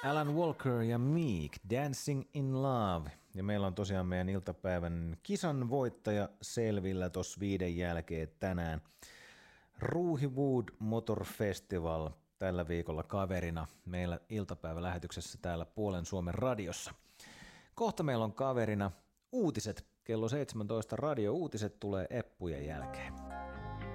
Alan Walker ja Meek, Dancing in Love. Ja meillä on tosiaan meidän iltapäivän kisan voittaja selvillä tuossa 5 jälkeen tänään. Ruuhiwood Motor Festival tällä viikolla kaverina meillä iltapäivälähetyksessä täällä Puolen Suomen radiossa. Kohta meillä on kaverina uutiset. Kello 17 radio-uutiset tulee eppujen jälkeen.